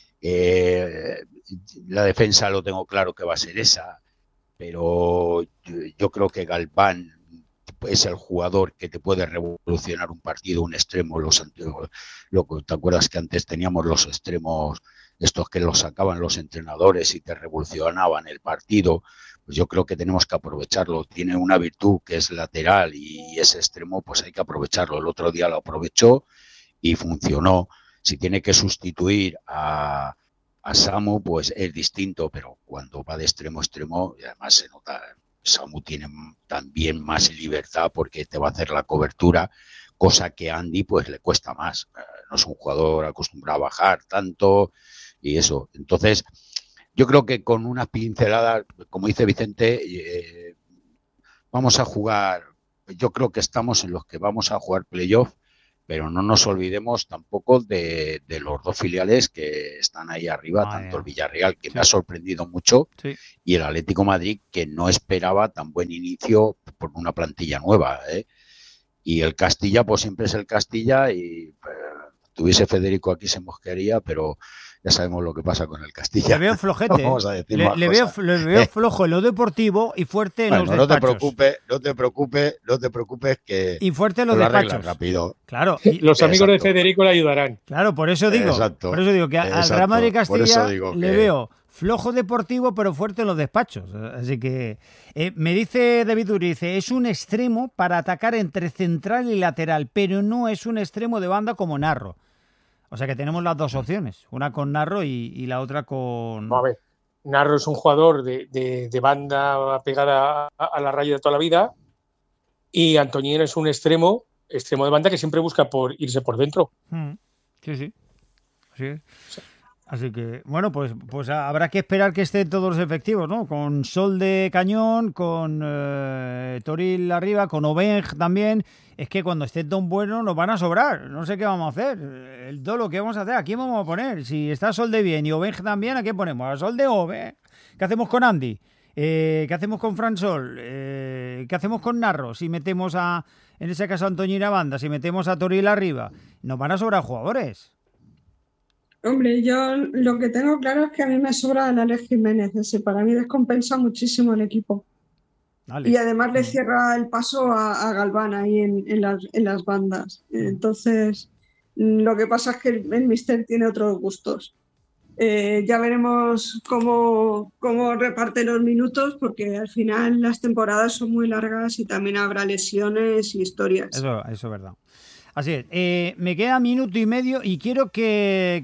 La defensa lo tengo claro que va a ser esa, pero yo creo que Galván es el jugador que te puede revolucionar un partido, un extremo. ¿Te acuerdas que antes teníamos los extremos estos que los sacaban los entrenadores y te revolucionaban el partido? Pues yo creo que tenemos que aprovecharlo. Tiene una virtud que es lateral y ese extremo pues hay que aprovecharlo. El otro día lo aprovechó y funcionó. Si tiene que sustituir a Samu, pues es distinto, pero cuando va de extremo a extremo, y además se nota, Samu tiene también más libertad porque te va a hacer la cobertura, cosa que a Andy pues le cuesta más. No es un jugador acostumbrado a bajar tanto y eso. Entonces, yo creo que con unas pinceladas, como dice Vicente, vamos a jugar, yo creo que estamos en los que vamos a jugar playoff, pero no nos olvidemos tampoco de los dos filiales que están ahí arriba, tanto el Villarreal, que me ha sorprendido mucho, y el Atlético Madrid, que no esperaba tan buen inicio por una plantilla nueva, ¿eh? Y el Castilla, pues siempre es el Castilla, y tuviese Federico aquí se mosquearía, pero ya sabemos lo que pasa con el Castilla. Le veo flojete. Vamos a decir le veo flojo en lo deportivo y fuerte en los despachos. No te preocupes que y fuerte en los despachos. Rápido. Claro. Los amigos de Federico le ayudarán. Claro, por eso digo que al Real Madrid Castilla le veo flojo deportivo, pero fuerte en los despachos. Así que me dice David Uri, es un extremo para atacar entre central y lateral, pero no es un extremo de banda como Narro. O sea que tenemos las dos opciones, una con Narro y la otra con... A ver, Narro es un jugador de banda pegada a la raya de toda la vida, y Antoñín es un extremo de banda que siempre busca por irse por dentro. Sí. Así que, bueno, pues habrá que esperar que estén todos los efectivos, ¿no? Con Sol de cañón, con Toril arriba, con Obeng también. Es que cuando esté Don Bueno nos van a sobrar. No sé qué vamos a hacer. El dolo, ¿qué vamos a hacer? ¿A quién vamos a poner? Si está Sol de bien y Obeng también, ¿a quién ponemos? ¿A Sol de Obeng? ¿Qué hacemos con Andy? ¿Qué hacemos con Fransol? ¿Qué hacemos con Narro? Si metemos en ese caso a Antoñín Banda, si metemos a Toril arriba, nos van a sobrar jugadores. Hombre, yo lo que tengo claro es que a mí me sobra el Alex Jiménez. Ese para mí descompensa muchísimo el equipo. Alex. Y además le cierra el paso a Galván ahí en las bandas. Entonces, lo que pasa es que el míster tiene otros gustos. Ya veremos cómo reparte los minutos, porque al final las temporadas son muy largas y también habrá lesiones y historias. Eso es verdad. Así es. Me queda minuto y medio y quiero que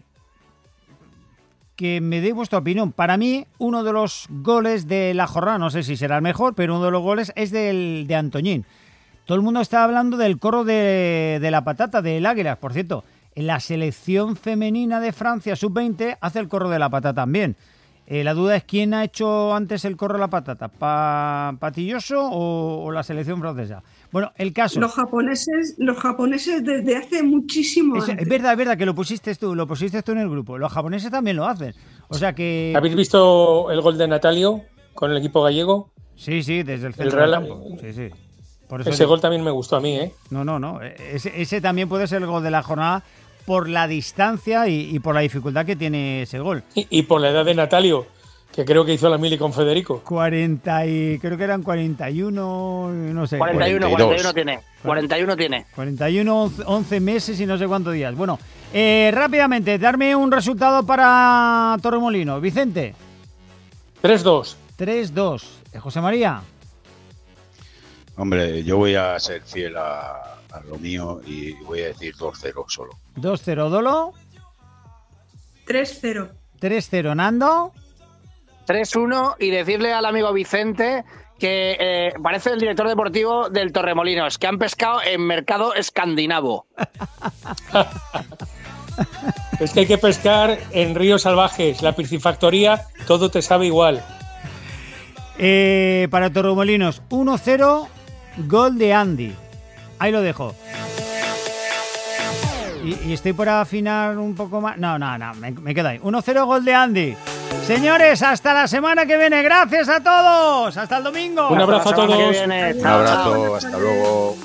me dé vuestra opinión. Para mí, uno de los goles de la jornada, no sé si será el mejor, pero uno de los goles es de Antoñín. Todo el mundo está hablando del corro de la patata, del Águilas. Por cierto, en la selección femenina de Francia, sub-20, hace el corro de la patata también. La duda es quién ha hecho antes el corro de la patata, Patilloso o la selección francesa. Bueno, el caso... Los japoneses desde hace muchísimo antes. Es verdad que lo pusiste tú en el grupo. Los japoneses también lo hacen. O sea que... ¿Habéis visto el gol de Natalio con el equipo gallego? Sí, desde el centro del campo. Sí. Por eso ese gol también me gustó a mí, ¿eh? No. Ese también puede ser el gol de la jornada por la distancia y por la dificultad que tiene ese gol. Y por la edad de Natalio, que creo que hizo la mili con Federico. Creo que eran 41, no sé. 41 tiene. 41, 11 meses y no sé cuántos días. Bueno, rápidamente, darme un resultado para Torremolinos. Vicente. 3-2. 3-2. José María. Hombre, yo voy a ser fiel a lo mío y voy a decir 2-0 solo. 2-0, Dolo. 3-0. 3-0, Nando. 3-1 y decirle al amigo Vicente que parece el director deportivo del Torremolinos, que han pescado en mercado escandinavo. Es que hay que pescar en ríos salvajes, la piscifactoría, todo te sabe igual. Para Torremolinos, 1-0, gol de Andy. Ahí lo dejo. Y estoy por afinar un poco más. No, me quedo ahí. 1-0, gol de Andy. Señores, hasta la semana que viene. Gracias a todos. Hasta el domingo. Un abrazo a todos. Un abrazo, hasta luego.